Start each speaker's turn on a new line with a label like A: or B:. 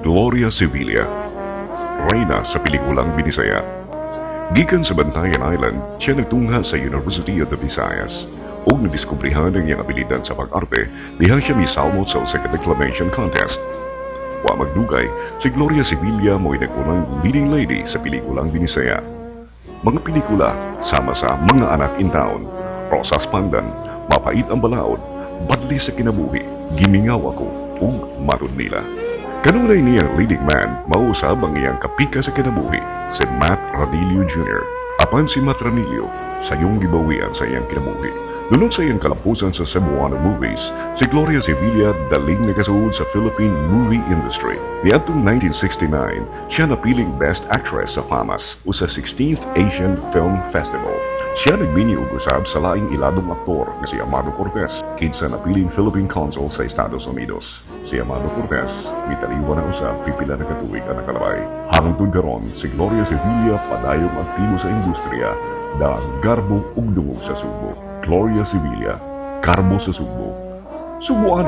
A: Gloria Sevilla, reyna sa pelikulang Binisaya. Gikan sa Bantayan Island, siya nagtungha sa University of the Visayas ug nadiskubrihan ang iyang abilidad sa pag-arte diha siya misalmot sa usa ka declamation contest. Wa magdugay, si Gloria Sevilla mo'y nagunang leading lady sa pelikulang Binisaya. Mga pelikula sama sa Mga Anak in Town, Rosas Pandan, Mapait ang Balaod, Badli sa Kinabuhi, Gimingaw Ako, ug Matud Nila. Kanunay niyang leading man, mausab ang iyang kapika sa kinabuhi, si Matt Ranillo Jr. Apan si Matt Ranillo, sayong gibawian sa iyang kinabuhi. Dunod sa iyang kalampusan sa Cebuano movies, si Gloria Sevilla daling nagasuod sa Philippine movie industry. Niadtong 1969, siya napiling Best Actress sa FAMAS o sa 16th Asian Film Festival. Siya nagbini og usab sa laing iladong aktor nga si Amado Cortez, kinsa napiling Philippine Consul sa Estados Unidos. Si Amado Cortez, mitaliwa na usab pipila na katuig ang nakalabay. Hangtod karon, si Gloria Sevilla padayong aktibo sa industriya, daan garbo ug dungog sa Subo. Gloria Sevilla, Karbo sa Subo. Subuan